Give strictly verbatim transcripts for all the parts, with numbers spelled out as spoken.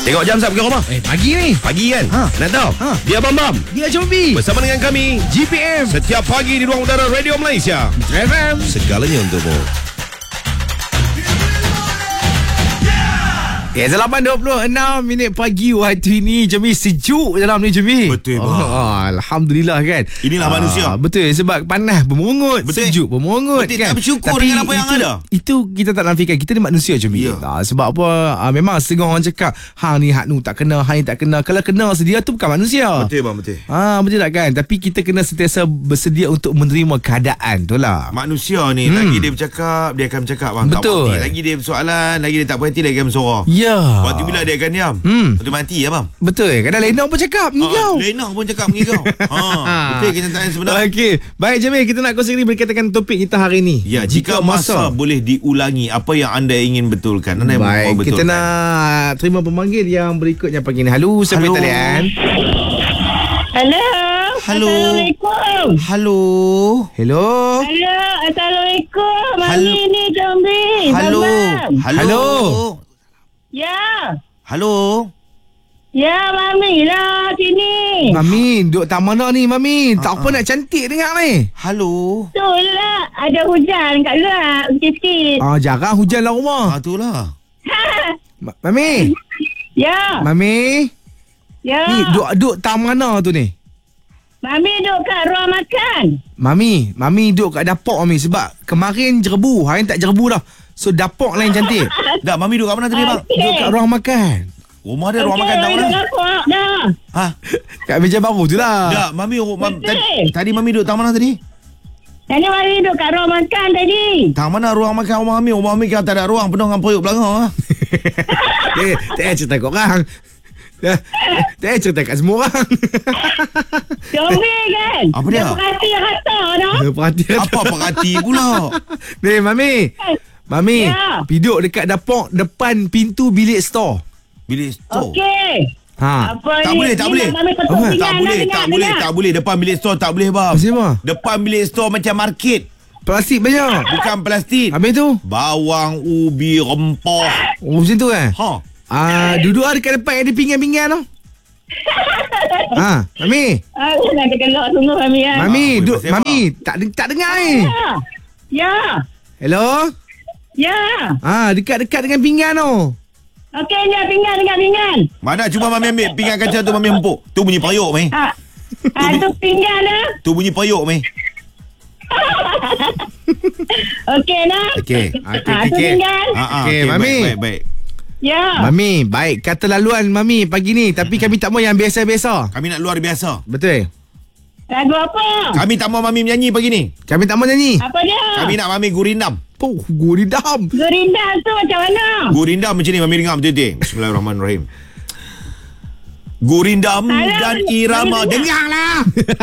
Tengok jam Sab ke rumah. Eh, pagi ni. Pagi kan? Ha. Nak tahu? Ha. Dia Bam Bam. Dia Combi. Bersama dengan kami G P M. setiap pagi di ruang udara Radio Malaysia. F M. Segalanya untukmu. Ya, lapan dua puluh enam minit pagi waktu ini. Jemi sejuk dalam ni, Jemi. Betul, oh, bang. oh, Alhamdulillah kan. Inilah Ah, manusia. Betul, sebab panas bermungut, Betul. sejuk bermungut Betul, kan. tak bersyukur Tapi dengan apa yang itu, ada. Itu kita tak nafikan. Kita ni manusia, Jemi. Ya. Ah, sebab apa? Ah, memang setengah orang cakap hang ni hak nu tak kena, hang ni tak kena. Kalau kena sedia tu bukan manusia. Betul bang, betul. Ah, betul tak kan? Tapi kita kena sentiasa bersedia untuk menerima keadaan tu lah. Manusia ni Hmm. lagi dia bercakap, dia akan bercakap bang. Tak Betul. berhenti. Lagi dia bersoalan, lagi dia tak berhenti, lagi akan bersorak. Ya. Waktu bila dia akan diam. Hmm. Waktu mati ya bang. Betul. Kadang Lena pun cakap ni kau. Lena pun cakap mengigau. ha, betul kenyataan sebenar. Okey. Baik, Jamil, kita nak kongsi ni berkaitan topik kita hari ni. Ya, jika masa, boleh diulangi, apa yang anda ingin betulkan? Anda yang Baik, mau kita betulkan. nak terima pemanggil yang berikutnya pagi ni. Halo, siapa Halo. talian? Hello. Halo. Assalamualaikum. Halo. Hello. Halo. Assalamualaikum. Halo. Mami ni Jambi. Halo. Bambang. Halo. Halo. Ya. Halo. Ya, Mami lah sini. Mami, duduk tak mana ni, Mami? Tak apa nak cantik dengar ni. Halo. Tu lah. Ada hujan kat luar. Sikit-sikit. Ah, jarang hujan lah rumah. Ah, itulah. Ma- Mami. Ya. Mami. Ya. Ni duduk duduk tak mana tu ni? Mami duduk kat ruang makan. Mami, Mami duduk kat dapur, Mami. Sebab kemarin jerebu, hari ni tak jerebu dah. So dapur lain cantik. Dah, Mami duduk kat mana tadi bang? Okey. Duduk kat ruang makan. Rumah dia ruang Okey, makan tak Mami mana? duduk dapur dah. Ha? Kat meja baru tu lah. Dah, Mami ru- mam, Betul. tadi, tadi Mami duduk tak mana tadi? Tadi Mami duduk kat ruang makan tadi. Tak mana ruang makan rumah Mami? Rumah Mami kan tak ada ruang, penuh dengan periuk belakang. Ha? Eh, tak payah cerita kat orang. Tak tak payah cerita kat semua orang. Jambi kan. Apa dia? perhati harta dah. Perhatian. Apa perhati pula? Ni, Mami. Mami, Ya. duduk dekat dapur depan pintu bilik store. Bilik store. Okey. Ha. Apa Tak ni? boleh, tak Ni boleh. Mami petuk Apa? pinggan Tak dah, boleh, dengar, tak boleh, dengar. tak boleh. Depan bilik store tak boleh bang. Macam apa? Depan bilik store macam market. Plastik banyak. Bukan plastik. Habis tu? Bawang, ubi, rempah. Oh, macam tu kan? Ha. Ah, duduk lah dekat depan yang ada pinggan-pinggan tu. Ha, Mami. Ah, nak kelak sungguh Mami kan. Mami, boleh duduk. pasal Mami, tak tak dengar ni. Ya. Ya. Hello? Ya. Ah, dekat-dekat dengan pinggan tu. Okey, ni pinggan dengan pinggan. Mana cuba Mami ambil pinggan kaca tu Mami empuk. Tu bunyi periuk Mami. Ha. Ah, tu pinggan dah. Tu bunyi periuk Mami. Okey nah. Okey. Ah, Okey, tu okey. pinggan. Ha, ha, Okey, okey, Mami. Baik, baik, baik. Ya. Mami, baik. Kata laluan Mami pagi ni. Tapi kami tak mau yang biasa-biasa. Kami nak luar biasa. Betul? Lagu apa? Kami tak mau Mami menyanyi pagi ni. Kami tak mau nyanyi. Apa dia? Kami nak Mami gurindam. Oh, guridam. Gerinda tu macam mana? Gurindam macam ni Mami dengar betul-betul. Bismillahirrahmanirrahim. Gurindam Alah, dan Mami irama. dengar. Dengarlah.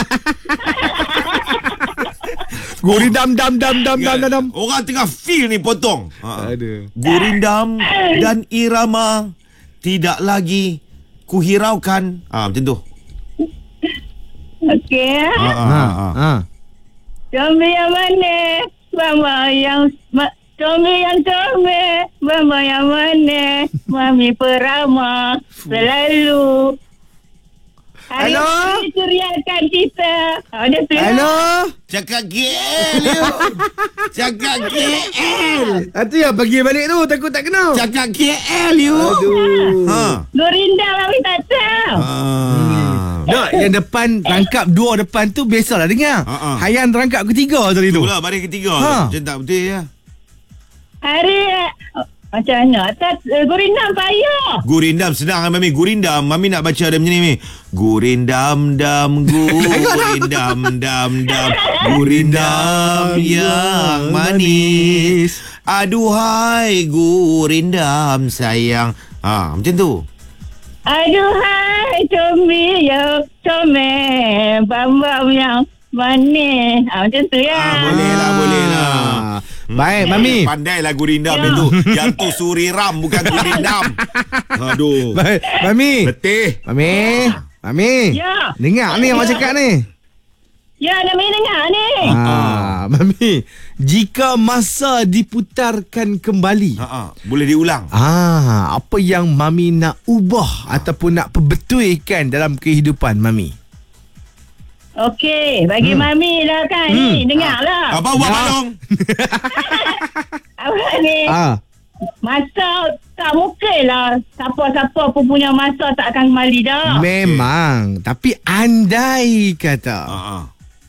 Guridam, dam, dam, dam, dam, dam, dam. Orang tengah feel ni potong. Ha. Ada. Gurindam dan irama tidak lagi kuhiraukan. Ah, macam tu. Okey. Ha, ha, Ha, ha. ha. Combi yang mana? Mama yang... Ma- Combi yang combi. Mama yang mana? Mami peramah. Selalu. Hari Hello? ini ceriakan kita. Ada Hello? Cakap K L you. Cakap K L. Itu yang bagi balik tu. Takut tak kena. Cakap K L you. Aduh. Ha. Gerinda Mami tak tahu. Ah. Nak yang depan rangkap dua depan tu biasalah dengar. Ha, ha. Hayan rangkap ketiga tadi tu. Itulah baris ketiga. Ha. Macam tak betul ya. Hari... Oh, macam mana? Tak, uh, Gerinda payah. Gurindam senang kan Mami. Gurindam. Mami nak baca dia macam ni Mami. Gurindam dam gurindam dam dam. Gurindam yang manis. Aduhai gurindam sayang. Ha, macam tu. Aduhai Combi yang comel. Bambam yang manis. Ah, macam tu ya. Ah, boleh lah, boleh lah. Baik, Mami. Pandailah gurindam Ya. itu. Yang tu suriram bukan gurindam. Aduh. Baik, Mami. Letih. Mami. Mami. Ya. Dengar ni Ya. awak cakap ni. Ya, Mami dengar ni. Ah, Mami, jika masa diputarkan kembali, Ha ah, boleh diulang. ah, apa yang Mami nak ubah ataupun nak perbetulkan dalam kehidupan Mami? Okey, bagi hmm. Mami lah kan hmm. ni, dengar lah. Apa buat Ya. balong? Abang ni, Ah, masa tak mungkin lah. Siapa-siapa pun punya masa tak akan kembali dah. memang. Tapi andai kata. Ha ah.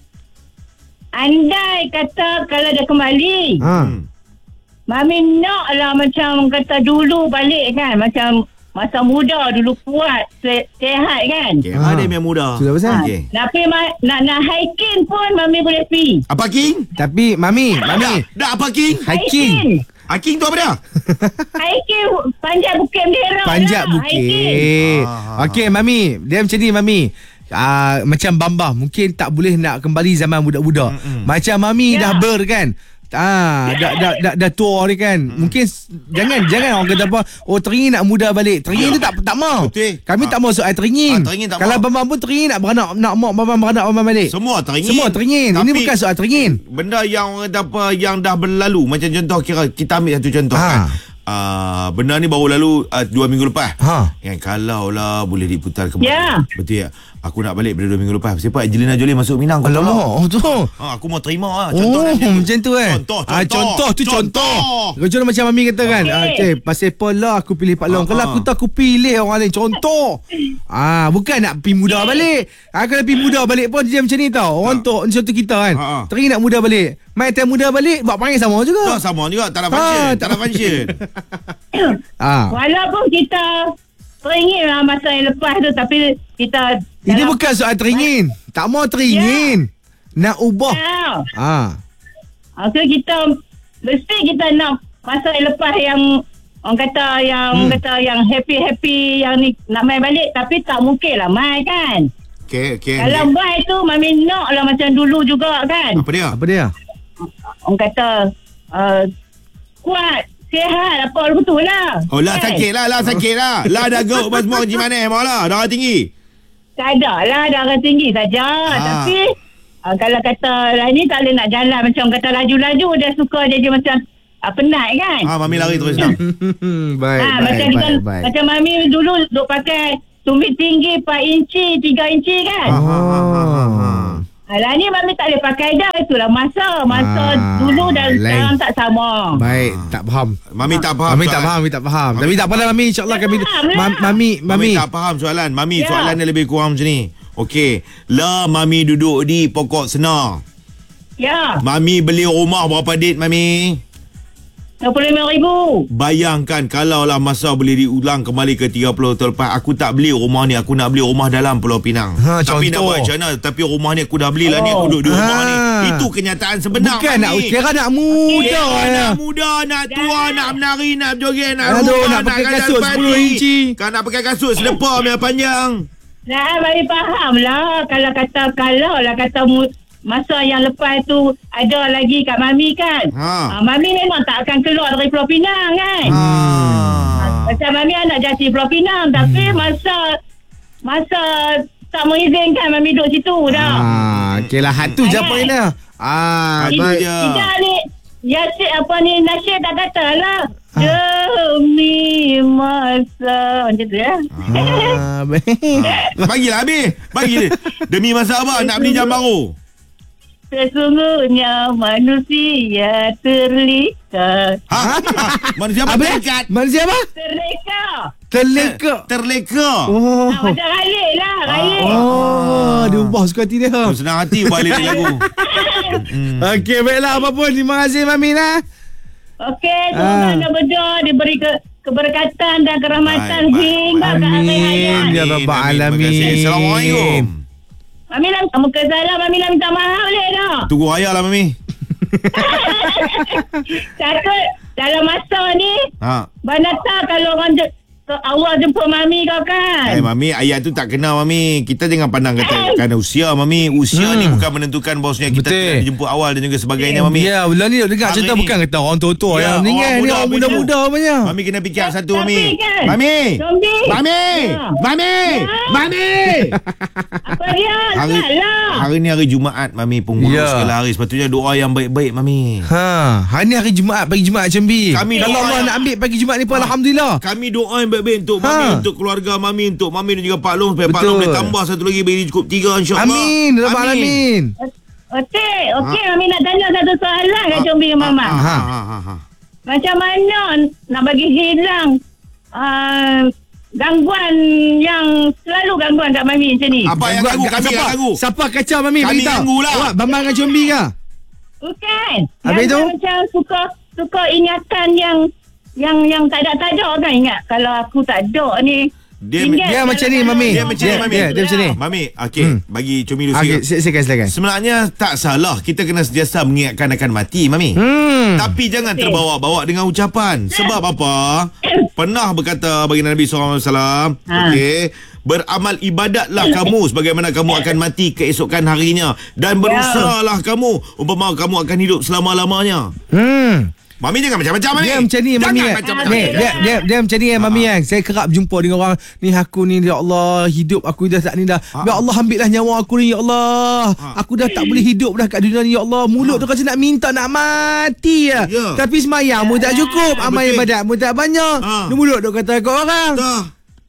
Andai kata kalau dia kembali, Ah. Hmm. Mami nak lah macam kata dulu balik kan. Macam masa muda dulu kuat, se- sehat kan. Okay, Ah. ada yang muda. Sudah pasal? Ha, Okey. Tapi ma- nak nak hiking pun Mami boleh pergi. Apa king? Tapi Mami, Mami, Dah apa king? hiking. Ah, king tu apa dia? Hiking panjat Bukit Mendera Panjat lah. Hiking. bukit. Ah. Okey, Mami. Dia macam ni, Mami. Uh, macam Bamba mungkin tak boleh nak kembali zaman budak-budak. Mm-mm. Macam Mami Ya. dah ber kan. Ah, dah dah dah, dah tua ni kan. Mungkin s- jangan jangan orang kata apa, oh teringin nak muda balik. Teringin tu tak tak mau. Betul. Kami Ah. tak mau soal teringin. Ah, teringin tak Kalau mau. Bambang pun teringin nak beranak nak mak Bambang beranak Bambang balik. Semua teringin. Semua teringin. Ini Tapi bukan soal teringin. benda yang orang kata apa yang dah berlalu, macam contoh kira kita ambil satu contoh Ha. kan. Uh, benda ni baru lalu uh, dua minggu lepas. Ha. Yang kalau lah boleh diputar kembali. Ya. Betul ya. Aku nak balik pada dua minggu lepas. Siapa Angelina Jolie masuk Minang? kau tahu Alamak, tak? oh tu. Ha, aku mau terima lah. Oh, Contoh dia macam tu eh. Contoh, Ah, contoh. contoh tu contoh. Contoh. Contoh macam Mami kata kan. Okey. Ah, cik, pasal apa lah aku pilih Pak Long. Ah, Kalau ah. aku tak aku pilih orang lain. Contoh. Ah, bukan nak pergi muda balik. Ah, kalau pergi muda balik pun dia macam ni tau. Orang tu contoh kita kan. Ah, ah. Teringin nak muda balik. Main time muda balik buat panggil sama juga. Tak sama juga. Tak ada Ah, function. tak Tak ada function. Ah. Walaupun kita teringin lah masa yang lepas tu, tapi kita Ini dalam- bukan soal teringin. Tak mau teringin. Nak ubah. Ya. Ah. Okay, kita mesti kita nak masa yang lepas yang orang kata yang Hmm. orang kata yang happy-happy yang ni nak main balik, tapi tak mungkin lah main kan. Okey, okey. Kalau okey. main tu Mami nak lah macam dulu juga kan. Apa dia? Apa dia? Orang kata uh, kuat, sihat, apa betul lah. Oh lah Kan? sakit lah. Lah sakit lah. Lah dah go. Apa semua macam mana? Mau lah. Darah tinggi. Tak ada lah darah tinggi saja. Ah. Tapi uh, kalau kata lah ni tak boleh nak jalan macam kata laju-laju, dia suka jadi macam uh, penat kan. Ah, Mami lari terus dah. baik, Ha, baik, macam baik, kita, baik. macam Mami dulu duk pakai tumit tinggi empat inci, tiga inci kan. Oh. Alah ni Mami tak boleh pakai dah. Itulah masa. Masa Ah, dulu dan lain. sekarang tak sama. Baik, tak faham. Mami tak faham. Mami tak soalan. faham, Mami tak faham. Tapi tak apalah Mami, insya-Allah kami faham lah. Ma- Mami, Mami Mami. tak faham soalan. Mami Ya. soalan dia lebih kurang macam ni. Okey. Lah Mami duduk di pokok senar. Ya. Mami beli rumah berapa dit Mami? dua puluh lima ribu. Bayangkan kalau lah masa boleh diulang kembali ke tiga puluh tahun lepas. Aku tak beli rumah ni. Aku nak beli rumah dalam Pulau Pinang. Ha, Tapi nak contoh. buat macam mana? Tapi rumah ni aku dah belilah ni. Aku duduk di rumah Ha. ni. Itu kenyataan sebenar Bukan nak Mami. kira nak muda Kira ya. nak muda, nak tua, nak menari, nak berjoget, nak Aduh, rumah, nak pakai gadang kasut parti. sepuluh inci. Kan nak pakai kasut selepar yang panjang. Nah, Mami faham lah. Kalau kata, kalau lah kata mu, masa yang lepas tu ada lagi kat Mami kan. Ha. Ha, Mami memang tak akan keluar dari Pulau Pinang kan. Ha. Macam Mami anak jati Pulau Pinang. Tapi masa masa tak mengizinkan Mami duduk situ dah. Ah, okeylah hat tu Ayat. jawapan dia. Ah, Itu baik. dia. Tidak ni Yasid apa ni Nasyid tak kata lah demi masa macam tu ya. Ah, baik. Bagilah habis. Bagi dia. Demi masa apa? Nak beli jam baru. Sesungguhnya manusia terlihat. Ha? Manusia apa? Apa? Terlekat. Manusia apa? Terleka. Terleka. Terleka. Oh. Ha, macam Ralik lah Ralik. Oh, dia ubah suka hati dia. Oh, senang hati buat lirik lagu. Okey, baiklah apa pun. Terima kasih Mami lah. Okey, Ah. semoga anda berdua diberi ke, keberkatan dan kerahmatan Baik, baik, hingga ke akhir Amin hayat. ya rabbal Amin, terima alamin. kasih. Assalamualaikum. Mami lah muka salah, Mami lah minta maaf boleh tak? Tunggu raya lah Mami. Takut dalam masa ni Ha. Banata kalau orang je- So, awal jemput Mami kau kan. Eh Mami, ayat tu tak kenal Mami. Kita jangan pandang kata kerana usia Mami. Usia Hmm. ni bukan menentukan bahawasanya kita Betul. kena dijemput awal dan juga sebagainya Mami. Ya, belah ni dengar Hari cerita ni. bukan kata orang tua-tua Ya, yang meninggal orang ni muda orang punya. muda-muda punya. Mami kena fikir satu Tapi Mami. kan, Mami. Zombi. Mami. Ya. Mami. Mami. Apa dia? Hari, Salah. hari ni hari Jumaat Mami, pengurus Ya. segala hari. Sepatutnya doa yang baik-baik Mami. Ha, hari ni hari Jumaat, pagi Jumaat Jambi. Kami Kalau doa Allah yang- nak ambil pagi Jumaat ni pun Ha. alhamdulillah. Kami doa yang baik-baik untuk Ha. Mami, untuk keluarga Mami, untuk Mami dan juga Pak Long, supaya Pak Betul. Long boleh tambah satu lagi bagi cukup tiga insya-Allah. Amin, rabbal alamin. Okey, okey. Mami nak tanya satu soalan kat Combi dengan Mama. Ha, ha, ha, ha, ha. Macam mana nak bagi hilang uh, gangguan yang selalu gangguan kat Mami macam ni? Apa yang ganggu? Kami yang siapa, ganggu. siapa kacau Mami? Kami Beritahu. ganggu lah. Awak Bambang dengan Combi ke? Bukan. Habis Yang tu? macam suka suka ingatan yang yang yang tak ada tak ada kan, ingat kalau aku tak ada ni. Dia- ingat dia kalau- macam ni, kalau- Mami. Dia macam ni, Mami. Dia, dia macam ni. Mami, okey, Hmm. bagi Comi dulu Okey, sikit. silakan silakan. Sebenarnya tak salah kita kena sentiasa mengingatkan akan mati, Mami. Hmm. Tapi jangan terbawa-bawa dengan ucapan. Sebab apa? Pernah berkata baginda Nabi sallallahu alaihi wasallam, Ha. okey, beramal ibadatlah kamu sebagaimana kamu akan mati keesokan harinya, dan berusahalah kamu umpama kamu akan hidup selama-lamanya. Hmm. Mami jangan macam-macam, Mami. Dia macam ni Mami Jangan kan. macam-macam. Ni, dia, dia, dia macam ni kan Mami kan. Saya kerap jumpa dengan orang ni, aku ni ya Allah, hidup aku dah tak ni dah. Ya Allah, ambillah nyawa aku ni ya Allah. Aku dah tak boleh hidup dah kat dunia ni ya Allah. Mulut tu rasa nak minta nak mati ya. Ya. Tapi semayang pun tak cukup, amal betul. ibadat pun tak banyak. Ha. Mulut tu kata kat orang. Dah.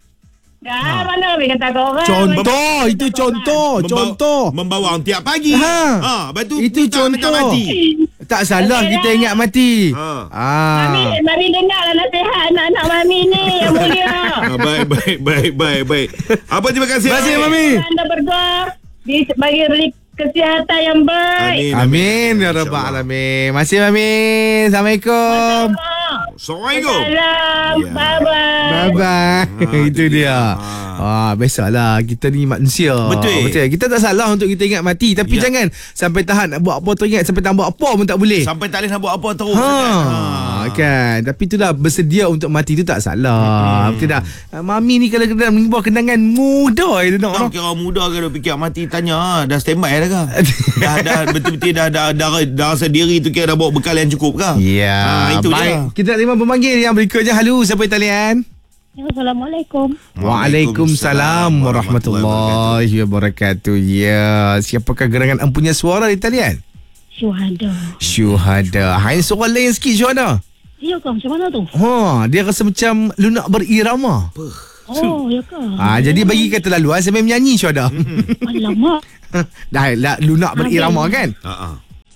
Dah, mana boleh kata kau orang. Contoh, itu contoh, Membawa- contoh. Membawa orang tiap pagi. Ha. Ha, lepas tu Itu minta- minta contoh. mati. Tak salah Okey kita lah. ingat mati. Ha. Mami, Ah. Mami dengarlah nasihat anak-anak Mami ni yang mulia. Ah, baik, baik, baik, baik, baik. Apa terima kasih, Terima kasih Mami. Anda berdua di- bagi beri kesihatan yang baik. Amin ya rabbal alamin. Masih Mami. Assalamualaikum. Assalamualaikum. Salam. Ya. Bye-bye. Bye bye. Ah, Itu itu dia. dia. Ah, biasalah kita ni manusia. Betul. Betul. Kita tak salah untuk kita ingat mati, tapi Ya. jangan sampai tahan nak buat apa teringat, sampai tak buat apa pun tak boleh. Sampai tak boleh nak buat apa terus. Ha, kan? kan. Tapi itulah, bersedia untuk mati tu tak salah. Hmm. Betul dah. Ah, Mami ni kalau kena membuat kenangan muda itu nak. Tahu kira orang muda ke dia fikir mati, tanya ah, dah standby dah ke? dah dah betul-betul dah dah dah, dah, dah rasa diri tu kira dah bawa bekal yang cukup ke? Ya, Ha, itu baik. je. Kita nak terima pemanggil yang berikutnya. Halo, siapa di talian? Assalamualaikum. Waalaikumsalam warahmatullahi wabarakatuh. Ya, siapakah gerangan empunya suara di talian? Syuhada. Syuhada. Hai, suara lain sikit Syuhada. Ya kau macam mana tu? Ha, dia rasa macam lunak berirama. Oh, ya ke? Ah, jadi bagi kata laluan sambil menyanyi Syuhada. Alamak. Dah lah, lunak berirama kan? Ha ah.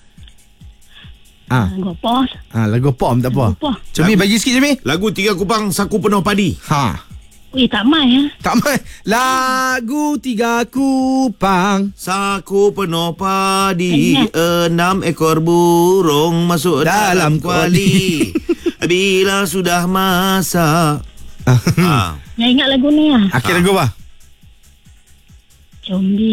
Ha. Gua pos. Ha, lagu pop tak apa. Apa? Cumi bagi sikit Cumi. Lagu Tiga Kupang Saku Penuh Padi. Ha. Weh, tak mai ya. Tak mai. Lagu Tiga Kupang. Saku penuh padi, enam ekor burung masuk Dalam dalam kuali. Bila sudah masak. ha. Yang ingat lagu ni ah. Akhir lagu apa? Combi